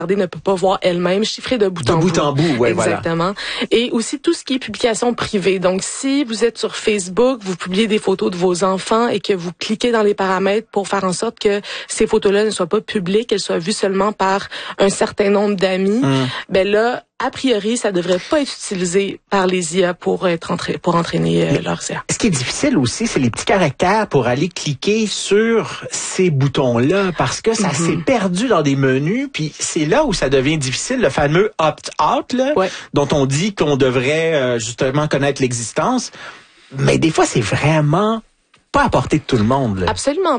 ne peut pas voir elle-même, chiffré de bout en bout. De bout en bout, ouais, exactement. Voilà. Et aussi tout ce qui est publication privée. Donc, si vous êtes sur Facebook, vous publiez des photos de vos enfants et que vous cliquez dans les paramètres pour faire en sorte que ces photos-là ne soient pas publiques, qu'elles soient vues seulement par un certain nombre d'amis, ben là, a priori, ça devrait pas être utilisé par les IA pour entraîner leurs IA. Ce qui est difficile aussi, c'est les petits caractères pour aller cliquer sur ces boutons-là, parce que ça s'est perdu dans des menus, puis c'est là où ça devient difficile, le fameux opt-out, là, dont on dit qu'on devrait justement connaître l'existence. Mais des fois, c'est vraiment pas à portée de tout le monde. Là. Absolument.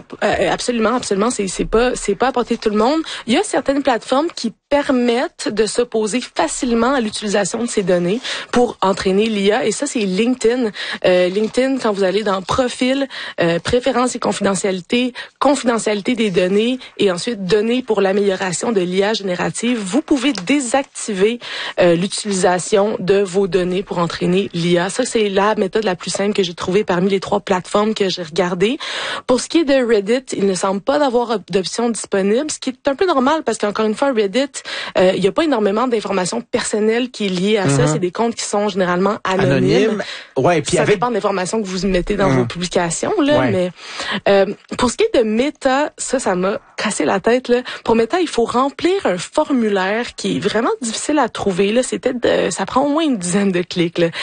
C'est pas à portée de tout le monde. Il y a certaines plateformes qui permettent de s'opposer facilement à l'utilisation de ces données pour entraîner l'IA. Et ça, c'est LinkedIn. LinkedIn, quand vous allez dans Profil, préférences et confidentialité des données et ensuite données pour l'amélioration de l'IA générative, vous pouvez désactiver l'utilisation de vos données pour entraîner l'IA. Ça, c'est la méthode la plus simple que j'ai trouvée parmi les 3 plateformes que j'ai regardées. Pour ce qui est de Reddit, il ne semble pas d'avoir d'option disponible, ce qui est un peu normal parce qu'encore une fois, Reddit, il n'y a pas énormément d'informations personnelles qui est liées à ça. C'est des comptes qui sont généralement anonymes. Ouais, puis ça dépend de l'information que vous mettez dans vos publications. Là, mais pour ce qui est de Meta, ça m'a cassé la tête. Là. Pour Meta, il faut remplir un formulaire qui est vraiment difficile à trouver. Là, ça prend au moins une dizaine de clics. Là.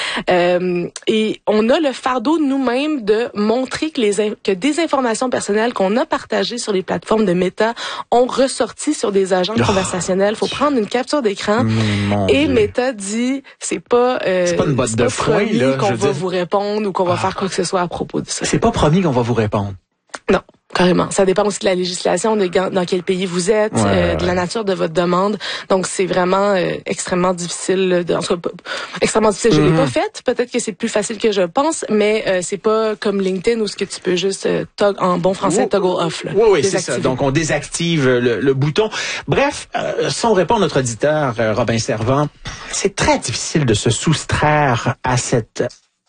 Et on a le fardeau nous-mêmes de montrer que des informations personnelles qu'on a partagées sur les plateformes de Meta ont ressorti sur des agents conversationnels. Faut prendre une capture d'écran et Meta dit c'est pas une botte de foin là qu'on va vous répondre ou qu'on va faire quoi que ce soit à propos de ça. C'est pas promis qu'on va vous répondre. Non. Carrément. Ça dépend aussi de la législation, dans quel pays vous êtes, de la nature de votre demande. Donc, c'est vraiment extrêmement difficile. En tout cas, extrêmement difficile. Je l'ai pas faite. Peut-être que c'est plus facile que je pense, mais c'est pas comme LinkedIn où ce que tu peux juste en bon français toggle off. Oui, c'est ça. Donc, on désactive le bouton. Bref, sans répondre à notre auditeur Robin Servant, c'est très difficile de se soustraire à cette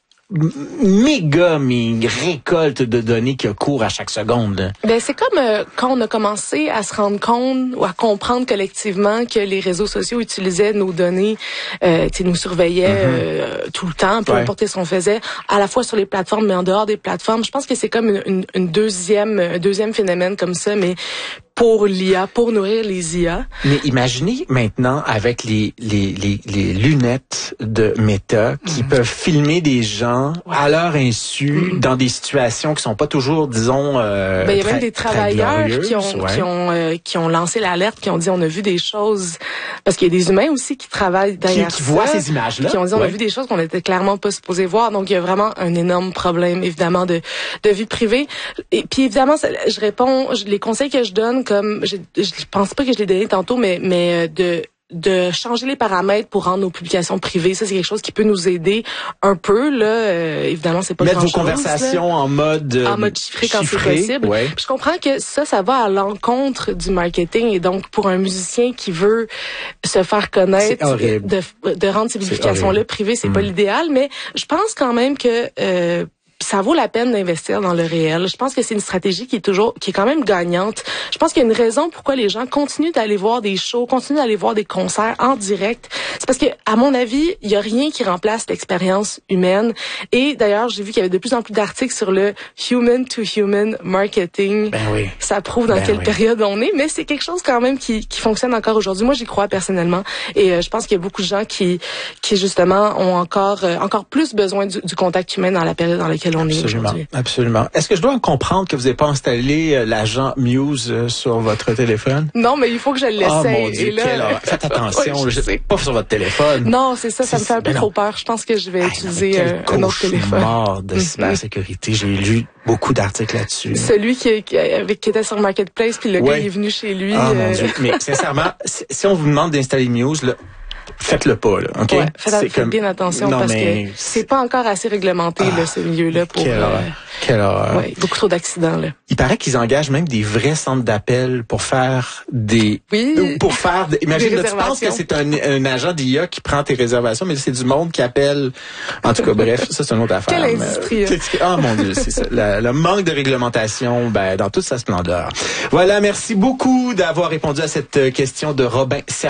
méga récolte de données qui court à chaque seconde. Ben c'est comme quand on a commencé à se rendre compte ou à comprendre collectivement que les réseaux sociaux utilisaient nos données, nous surveillaient tout le temps, peu importe ce qu'on faisait, à la fois sur les plateformes mais en dehors des plateformes. Je pense que c'est comme un deuxième phénomène comme ça, mais pour l'IA, pour nourrir les IA. Mais imaginez maintenant avec les lunettes de Meta qui peuvent filmer des gens à leur insu dans des situations qui sont pas toujours, disons, il y a même des travailleurs qui ont lancé l'alerte, qui ont dit on a vu des choses parce qu'il y a des humains aussi qui travaillent derrière qui voient ces images-là, qui ont dit on a vu des choses qu'on était clairement pas supposé voir. Donc il y a vraiment un énorme problème évidemment de vie privée. Et puis évidemment, je réponds les conseils que je donne comme je pense pas que je l'ai donné tantôt, mais de changer les paramètres pour rendre nos publications privées. Ça, c'est quelque chose qui peut nous aider un peu. Là, évidemment, c'est pas mettre grand-chose. Mettre vos conversations en mode chiffré quand c'est possible. Ouais. Puis je comprends que ça va à l'encontre du marketing. Et donc, pour un musicien qui veut se faire connaître, de rendre ces publications-là privées, c'est pas l'idéal. Mais je pense quand même que ça vaut la peine d'investir dans le réel. Je pense que c'est une stratégie qui est quand même gagnante. Je pense qu'il y a une raison pourquoi les gens continuent d'aller voir des shows, continuent d'aller voir des concerts en direct. C'est parce que, à mon avis, il y a rien qui remplace l'expérience humaine. Et d'ailleurs, j'ai vu qu'il y avait de plus en plus d'articles sur le human to human marketing. Ça prouve dans quelle période on est, mais c'est quelque chose quand même qui fonctionne encore aujourd'hui. Moi, j'y crois personnellement. Et je pense qu'il y a beaucoup de gens qui justement ont encore plus besoin du contact humain dans la période dans laquelle on est aujourd'hui. Absolument. Est-ce que je dois comprendre que vous n'avez pas installé l'agent Muse sur votre téléphone? Non, mais il faut que je l'essaye. Oh mon Dieu, faites attention, pas sur votre téléphone. Non, c'est ça, ça me fait un peu trop peur. Je pense que je vais utiliser un autre téléphone. Mort de cybersécurité. J'ai lu beaucoup d'articles là-dessus. Celui qui était sur Marketplace, puis le gars est venu chez lui. Oh mon Dieu. Mais sincèrement, si on vous demande d'installer Muse, là, faites-le pas, là, OK? Ouais, faites bien attention parce que c'est pas encore assez réglementé, là, ce milieu-là pour... Quelle horreur. Ouais, beaucoup trop d'accidents, là. Il paraît qu'ils engagent même des vrais centres d'appel pour faire des... Oui. Pour faire... Imagine, là, tu penses que c'est un agent d'IA qui prend tes réservations, mais c'est du monde qui appelle. En tout cas, bref, ça, c'est une autre affaire. Quelle industrie, Oh mon Dieu, c'est ça. Le manque de réglementation, dans toute sa splendeur. Voilà, merci beaucoup d'avoir répondu à cette question de Robin